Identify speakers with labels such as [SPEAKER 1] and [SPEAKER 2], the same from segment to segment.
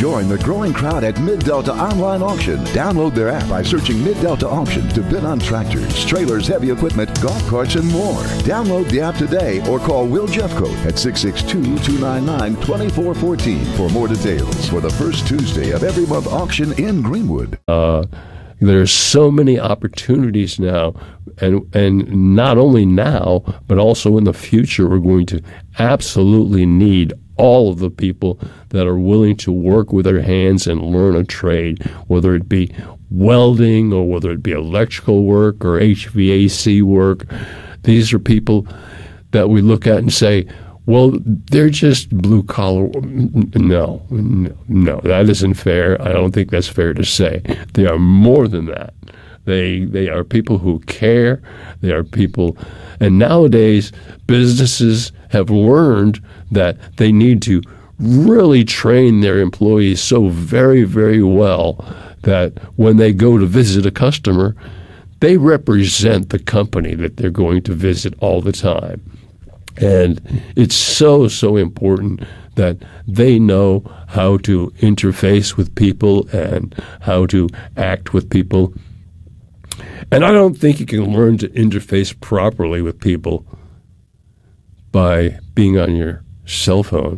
[SPEAKER 1] Join the growing crowd at Mid-Delta Online Auction. Download their app by searching Mid-Delta Auction to bid on tractors, trailers, heavy equipment, golf carts, and more. Download the app today or call Will Jeffcoat at 662-299-2414 for more details for the first Tuesday of every month auction in Greenwood.
[SPEAKER 2] There's so many opportunities now, and not only now, but also in the future, we're going to absolutely need all of the people that are willing to work with their hands and learn a trade, whether it be welding or whether it be electrical work or HVAC work. These are people that we look at and say, well, they're just blue collar. No, that isn't fair. I don't think that's fair to say. They are more than that. They are people who care. They are people, and nowadays businesses have learned that they need to really train their employees so very, very well that when they go to visit a customer, they represent the company that they're going to visit all the time. And it's so, so important that they know how to interface with people and how to act with people. And I don't think you can learn to interface properly with people by being on your cell phone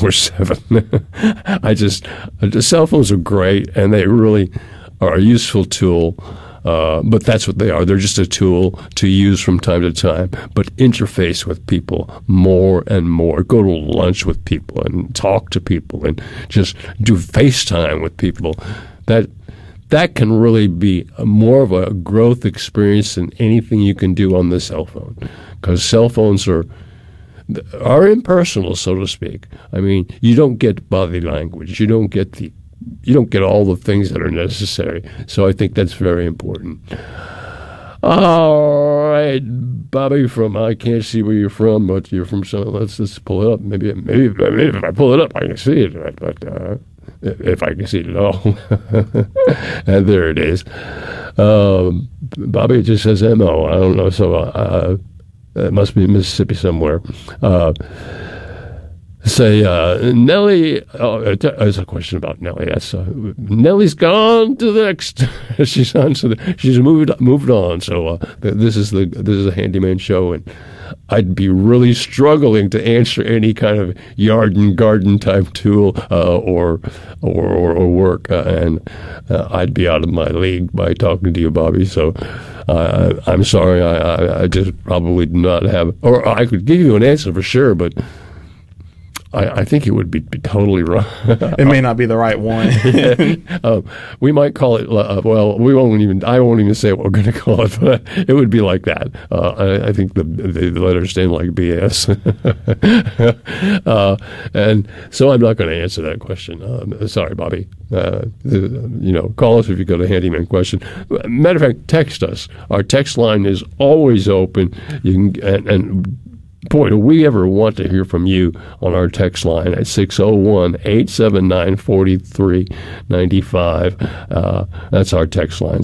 [SPEAKER 2] 24/7. The cell phones are great, and they really are a useful tool. But that's what they are. They're just a tool to use from time to time. But interface with people more and more. Go to lunch with people and talk to people and just do FaceTime with people. That can really be more of a growth experience than anything you can do on the cell phone. Because cell phones are impersonal, so to speak. I mean, you don't get body language. You don't get all the things that are necessary. So I think that's very important. All right, Bobby from, I can't see where you're from, but you're from some, let's pull it up. Maybe if I pull it up, I can see it, but if I can see it at all. And there it is. Bobby, it just says M.O. I don't know, so it must be Mississippi somewhere. Say, Nellie, there's a question about Nellie. That's, Nellie's gone to the next, she's moved on. So, this is a handyman show, and I'd be really struggling to answer any kind of yard and garden type tool, or work, and I'd be out of my league by talking to you, Bobby. So, I'm sorry, I just probably do not have, or I could give you an answer for sure, but I think it would be totally wrong.
[SPEAKER 3] It may not be the right one.
[SPEAKER 2] We might call it, I won't even say what we're going to call it, but it would be like that. I think the letters stand like BS. And so I'm not going to answer that question. Sorry, Bobby. Call us if you got a handyman question. Matter of fact, text us. Our text line is always open. You can, and boy, do we ever want to hear from you on our text line at 601-879-4395. That's our text line,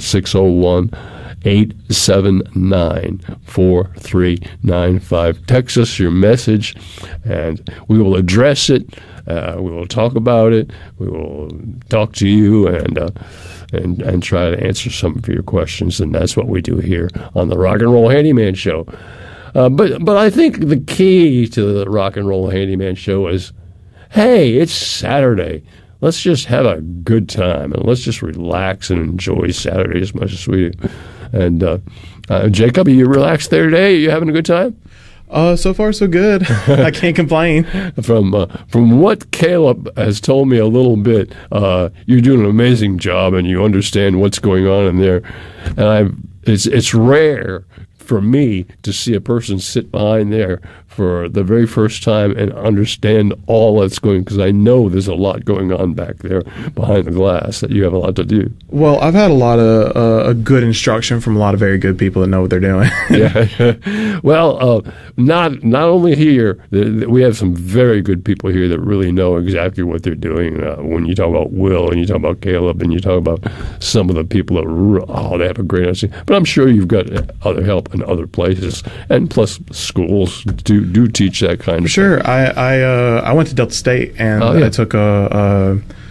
[SPEAKER 2] 601-879-4395. Text us your message, and we will address it. We will talk about it. We will talk to you and try to answer some of your questions, and that's what we do here on the Rock and Roll Handyman Show. But I think the key to the Rock and Roll Handyman Show is, hey, it's Saturday. Let's just have a good time, and let's just relax and enjoy Saturday as much as we do. And Jacob, are you relaxed there today? Are you having a good time?
[SPEAKER 3] So far, so good. I can't complain.
[SPEAKER 2] From what Caleb has told me a little bit, you're doing an amazing job, and you understand what's going on in there. And it's rare for me to see a person sit behind there for the very first time and understand all that's going, because I know there's a lot going on back there behind the glass that you have a lot to do.
[SPEAKER 3] Well, I've had a lot of good instruction from a lot of very good people that know what they're doing.
[SPEAKER 2] Yeah. Well, not only here, we have some very good people here that really know exactly what they're doing. When you talk about Will and you talk about Caleb and you talk about some of the people that they have a great understanding. But I'm sure you've got other help in other places, and plus schools do teach that kind of
[SPEAKER 3] Sure.
[SPEAKER 2] stuff.
[SPEAKER 3] I went to Delta State, and I took a